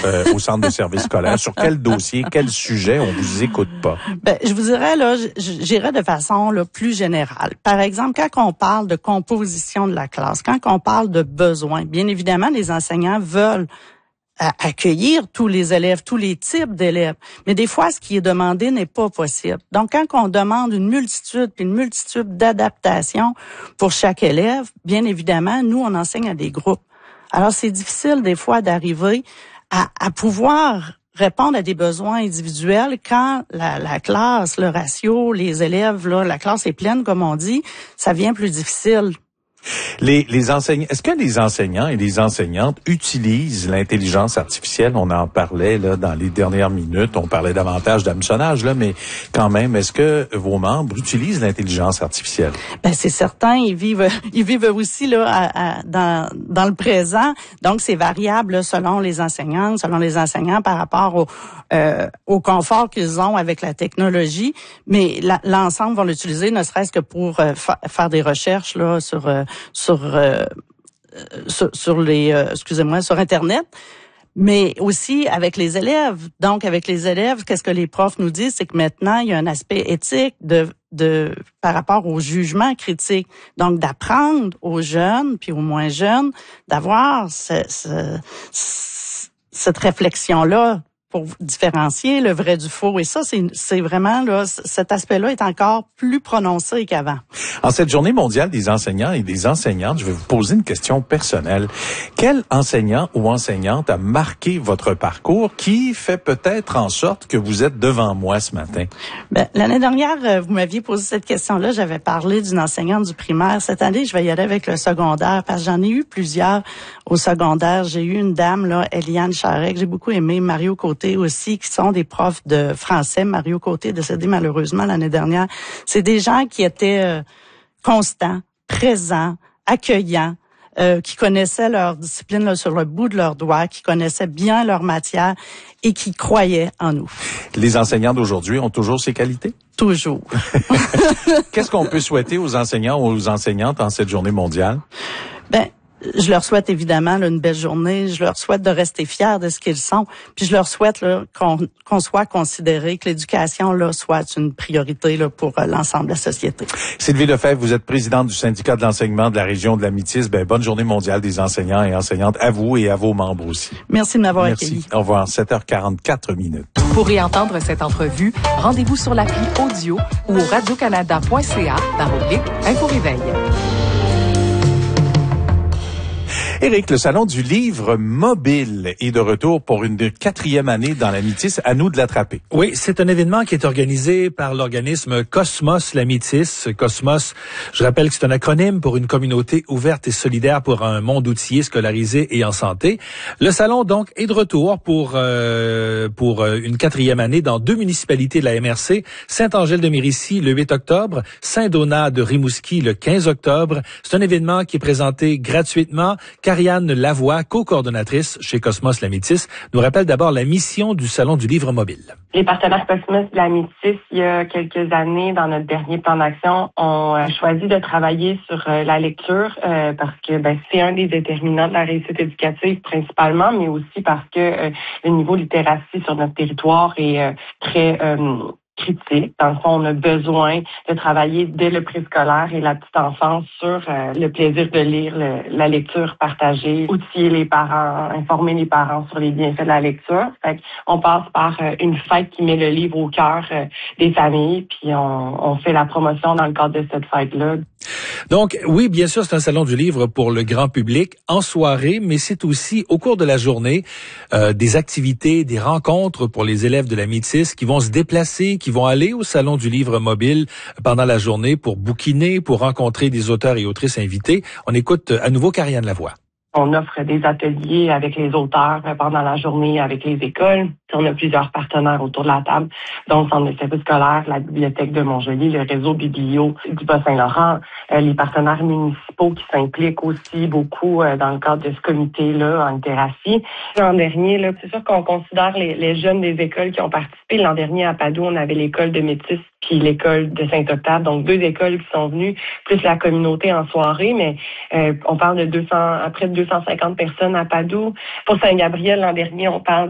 au centre de service scolaire? Sur quel dossier, quel sujet on vous écoute pas? Je vous dirais, là, j'irais de façon là, plus générale. Par exemple, quand on parle de composition de la classe, quand on parle de besoins, bien évidemment, les enseignants veulent accueillir tous les élèves, tous les types d'élèves. Mais des fois, ce qui est demandé n'est pas possible. Donc, quand on demande une multitude d'adaptations pour chaque élève, bien évidemment, nous, on enseigne à des groupes. Alors, c'est difficile des fois d'arriver à pouvoir répondre à des besoins individuels quand la classe, le ratio, les élèves, là, la classe est pleine, comme on dit, ça devient plus difficile. Les enseignants, est-ce que les enseignants et les enseignantes utilisent l'intelligence artificielle? On en parlait là dans les dernières minutes. On parlait davantage d'hameçonnage là, mais quand même, est-ce que vos membres utilisent l'intelligence artificielle? C'est certain. Ils vivent aussi là dans le présent. Donc c'est variable là, selon les enseignants par rapport au confort qu'ils ont avec la technologie. Mais l'ensemble vont l'utiliser, ne serait-ce que pour faire des recherches là sur Internet, mais aussi avec les élèves. Donc, avec les élèves, qu'est-ce que les profs nous disent? C'est que maintenant, il y a un aspect éthique par rapport au jugement critique. Donc, d'apprendre aux jeunes, puis aux moins jeunes, d'avoir cette réflexion-là pour différencier le vrai du faux. Et ça, c'est vraiment, là, cet aspect-là est encore plus prononcé qu'avant. En cette journée mondiale des enseignants et des enseignantes, je vais vous poser une question personnelle. Quel enseignant ou enseignante a marqué votre parcours qui fait peut-être en sorte que vous êtes devant moi ce matin? L'année dernière, vous m'aviez posé cette question-là. J'avais parlé d'une enseignante du primaire. Cette année, je vais y aller avec le secondaire parce que j'en ai eu plusieurs au secondaire. J'ai eu une dame, là, Eliane Charret, que j'ai beaucoup aimé, Mario Côté aussi, qui sont des profs de français. Mario Côté, décédé malheureusement l'année dernière. C'est des gens qui étaient constants, présents, accueillants, qui connaissaient leur discipline là, sur le bout de leurs doigts, qui connaissaient bien leur matière et qui croyaient en nous. Les enseignants d'aujourd'hui ont toujours ces qualités? Toujours. Qu'est-ce qu'on peut souhaiter aux enseignants ou aux enseignantes en cette journée mondiale? Je leur souhaite évidemment là, une belle journée. Je leur souhaite de rester fiers de ce qu'ils sont. Puis je leur souhaite là, qu'on soit considéré, que l'éducation là soit une priorité là, pour l'ensemble de la société. Sylvie Lefebvre, vous êtes présidente du syndicat de l'enseignement de la région de la Métis. Bonne journée mondiale des enseignants et enseignantes à vous et à vos membres aussi. Merci de m'avoir accueilli. Au revoir. 7h44 minutes. Pour réentendre cette entrevue, rendez-vous sur l'appli audio ou au radiocanada.ca/info-réveil. Éric, le Salon du livre mobile est de retour pour une 4e année dans la Métis. À nous de l'attraper. Oui, c'est un événement qui est organisé par l'organisme Cosmos la Métis. Cosmos, je rappelle que c'est un acronyme pour une communauté ouverte et solidaire pour un monde outillé, scolarisé et en santé. Le salon, donc, est de retour pour une 4e année dans 2 municipalités de la MRC. Saint-Angèle-de-Mérici le 8 octobre, Saint-Donat de Rimouski le 15 octobre. C'est un événement qui est présenté gratuitement. Karianne Lavoie, co-coordonnatrice chez Cosmos la Métis, nous rappelle d'abord la mission du Salon du livre mobile. Les partenaires Cosmos la Métis, il y a quelques années, dans notre dernier plan d'action, ont choisi de travailler sur la lecture parce que c'est un des déterminants de la réussite éducative principalement, mais aussi parce que le niveau littératie sur notre territoire est très critique. Dans le fond, on a besoin de travailler dès le préscolaire et la petite enfance sur le plaisir de lire, la lecture partagée, outiller les parents, informer les parents sur les bienfaits de la lecture. Fait on passe par une fête qui met le livre au cœur des familles, puis on fait la promotion dans le cadre de cette fête-là. Donc, oui, bien sûr, c'est un salon du livre pour le grand public en soirée, mais c'est aussi au cours de la journée des activités, des rencontres pour les élèves de la Métis qui vont se déplacer, qui vont aller au salon du livre mobile pendant la journée pour bouquiner, pour rencontrer des auteurs et autrices invités. On écoute à nouveau Karianne Lavoie. On offre des ateliers avec les auteurs pendant la journée, avec les écoles. On a plusieurs partenaires autour de la table, dont le Centre de service scolaire, la Bibliothèque de Montjoly, le réseau Biblio du Bas-Saint-Laurent, les partenaires municipaux qui s'impliquent aussi beaucoup dans le cadre de ce comité-là en littératie. L'an dernier, là, c'est sûr qu'on considère les jeunes des écoles qui ont participé. L'an dernier, à Padoue, on avait l'école de Métis puis l'école de Saint-Octave, donc 2 écoles qui sont venues, plus la communauté en soirée, mais on parle de près de 250 personnes à Padoue. Pour Saint-Gabriel, l'an dernier, on parle